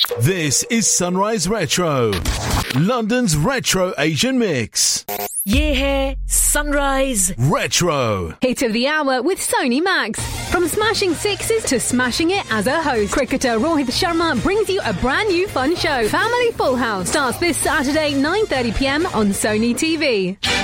This is Sunrise Retro, London's retro Asian mix. Yeah, Sunrise Retro. Hit of the hour with Sony Max. From smashing sixes to smashing it as a host, cricketer Rohit Sharma brings you a brand new fun show. Family Full House starts this Saturday 9:30 p.m. on Sony TV.